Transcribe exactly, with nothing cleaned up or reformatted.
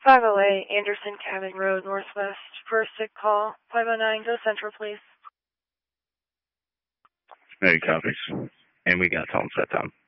five oh eight Anderson Cabin Road, Northwest. First sick call. five oh nine, go Central, please. Hey, copies. And we got home set time.